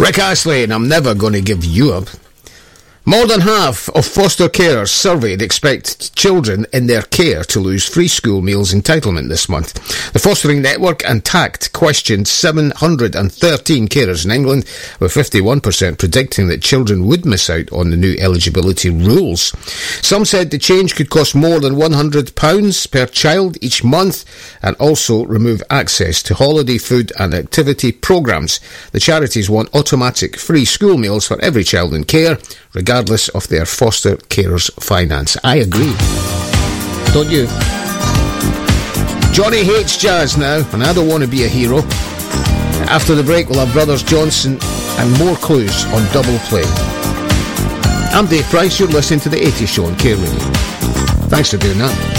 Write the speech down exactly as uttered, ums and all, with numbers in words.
Rick Astley, and I'm never going to give you up. More than half of foster carers surveyed expect children in their care to lose free school meals entitlement this month. The Fostering Network and TACT questioned seven hundred thirteen carers in England, with fifty-one percent predicting that children would miss out on the new eligibility rules. Some said the change could cost more than one hundred pounds per child each month and also remove access to holiday food and activity programmes. The charities want automatic free school meals for every child in care, regardless of their foster carers' finance. I agree. Don't you? Johnny hates jazz now, and I don't want to be a hero. After the break, we'll have Brothers Johnson and more clues on Double Play. I'm Dave Price, you're listening to The eighties Show on Care Radio. Thanks for doing that.